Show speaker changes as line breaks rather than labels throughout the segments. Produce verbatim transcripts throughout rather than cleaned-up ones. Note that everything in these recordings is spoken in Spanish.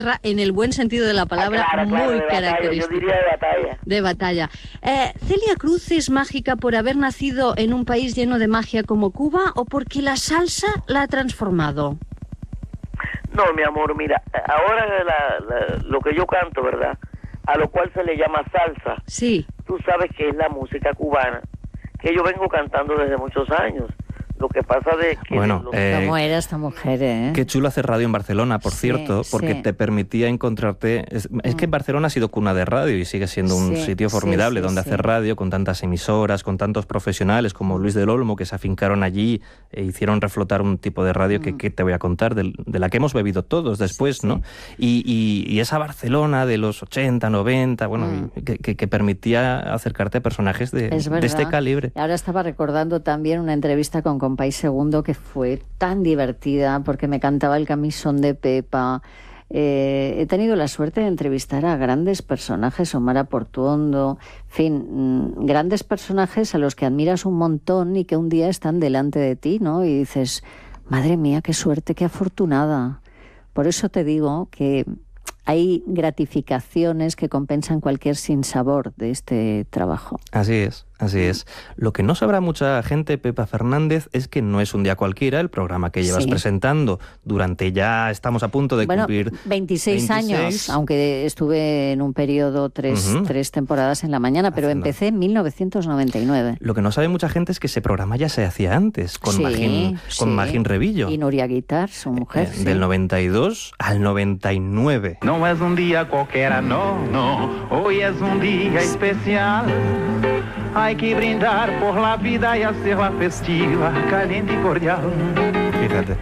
en el buen sentido de la palabra,
ah, claro, claro,
muy
de batalla,
característica.
Yo diría de batalla.
De batalla. Eh, ¿Celia Cruz es mágica por haber nacido en un país lleno de magia como Cuba o porque la salsa la ha transformado?
No, mi amor, mira, ahora la, la, lo que yo canto, ¿verdad? A lo cual se le llama salsa.
Sí.
Tú sabes que es la música cubana, que yo vengo cantando desde muchos años. Lo que pasa de que...
Bueno,
lo...
eh,
¿Cómo era esta mujer, eh?
Qué chulo hacer radio en Barcelona, por
Sí,
cierto, porque
sí.
te permitía encontrarte... Es, es que Barcelona ha sido cuna de radio y sigue siendo un
Sí,
sitio formidable
sí, sí,
donde
sí.
hacer radio, con tantas emisoras, con tantos profesionales como Luis del Olmo, que se afincaron allí e hicieron reflotar un tipo de radio que, que te voy a contar, de, de la que hemos bebido todos después,
Sí, sí.
¿no? Y, y, y esa Barcelona de los ochenta, noventa, bueno,
Mm.
que, que, que permitía acercarte a personajes de,
Es
de
verdad.
este calibre.
Ahora estaba recordando también una entrevista con Compay Segundo que fue tan divertida porque me cantaba el camisón de Pepa. Eh, he tenido la suerte de entrevistar a grandes personajes, Omar Portuondo, en fin, mmm, grandes personajes a los que admiras un montón y que un día están delante de ti, ¿no? Y dices, madre mía, qué suerte, qué afortunada. Por eso te digo que hay gratificaciones que compensan cualquier sinsabor de este trabajo.
Así es, así es. Lo que no sabrá mucha gente, Pepa Fernández, es que no es un día cualquiera el programa que llevas
Sí.
presentando durante ya estamos a punto de
Bueno,
cumplir
veintiséis,
veintiséis
años, aunque estuve en un periodo tres,
Ujú.
tres temporadas en la mañana, pero
Haciendo-
empecé en mil novecientos noventa y nueve.
Lo que no sabe mucha gente es que ese programa ya se hacía antes, con
Sí,
Magín, con
sí.
Magín Revillo.
Y Nuria Guitar, su mujer.
Eh,
sí.
Del noventa y dos al noventa y nueve.
Não és um dia qualquer, não, não. Hoy es un día especial. Hay que brindar por la vida y hacerla festiva, caliente y cordial.
Fíjate.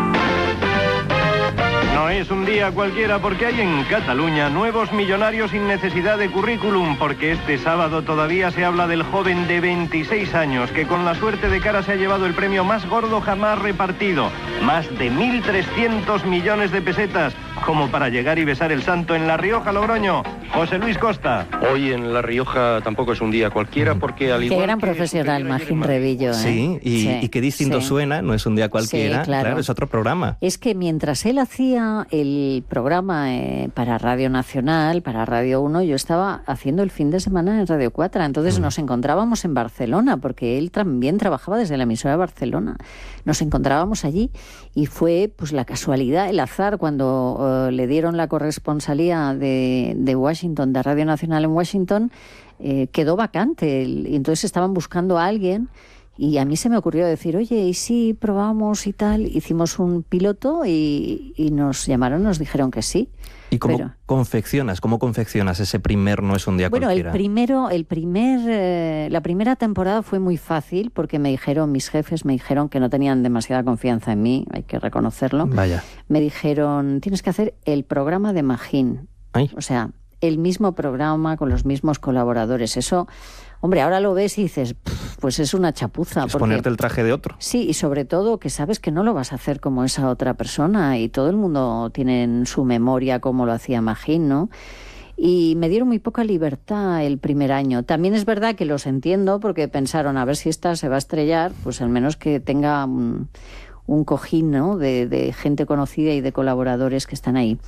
No es un día cualquiera porque hay en Cataluña nuevos millonarios sin necesidad de currículum, porque este sábado todavía se habla del joven de veintiséis años que con la suerte de cara se ha llevado el premio más gordo jamás repartido, más de mil trescientos millones de pesetas, como para llegar y besar el santo en La Rioja, Logroño. José Luis Costa.
Hoy en La Rioja tampoco es un día cualquiera porque al
Qué
igual
gran
que
profesional,
sucedió ayer en
Magín
Madrid-
Revillo. ¿eh?
Sí, y,
Sí,
y qué distinto
sí.
suena, no es un día cualquiera,
Sí, claro.
es otro programa.
Es que mientras él hacía el programa eh, para Radio Nacional, para Radio uno, yo estaba haciendo el fin de semana en Radio cuatro. Entonces
Mm.
nos encontrábamos en Barcelona, porque él también trabajaba desde la emisora de Barcelona. Nos encontrábamos allí y fue pues la casualidad, el azar, cuando eh, le dieron la corresponsalía de, de Washington, de Radio Nacional en Washington, eh, quedó vacante. Y entonces estaban buscando a alguien. Y a mí se me ocurrió decir, oye, ¿y si probamos y tal? Hicimos un piloto y, y nos llamaron, nos dijeron que sí.
¿Y cómo
Pero-
confeccionas? ¿Cómo confeccionas ese primer no es un día
Bueno, el
cualquiera?
primero, el primer, eh, la primera temporada fue muy fácil porque me dijeron, mis jefes me dijeron que no tenían demasiada confianza en mí, hay que reconocerlo.
Vaya.
Me dijeron, tienes que hacer el programa de Magín.
Ay.
O sea, el mismo programa con los mismos colaboradores. Eso, hombre, ahora lo ves y dices, "Pff, pues es una chapuza".
Es
porque-
ponerte el traje de otro.
Sí, y sobre todo que sabes que no lo vas a hacer como esa otra persona y todo el mundo tiene en su memoria cómo lo hacía Magín, ¿no? Y me dieron muy poca libertad el primer año. También es verdad que los entiendo porque pensaron, a ver si esta se va a estrellar, pues al menos que tenga un, un cojín, ¿no? de, de gente conocida y de colaboradores que están ahí.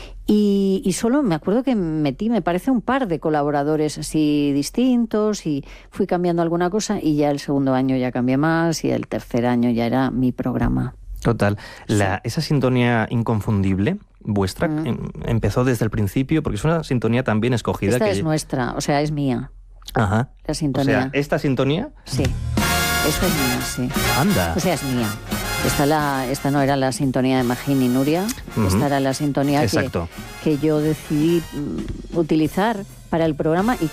Y, y solo me acuerdo que metí, me parece, un par de colaboradores así distintos y fui cambiando alguna cosa y ya el segundo año ya cambié más y el tercer año ya era mi programa.
Total. La, esa sintonía inconfundible vuestra
Mm.
em, empezó desde el principio porque es una sintonía tan bien escogida
Esta
que...
es nuestra, o sea, es mía,
Ajá.
la
O
sintonía.
sea, esta sintonía...
Sí, esta es mía, sí.
Anda.
O sea, es mía. Esta, la, esta no era la sintonía de Magín y Nuria,
Ujú.
esta era la sintonía que,
Exacto.
que yo decidí mm, utilizar para el programa y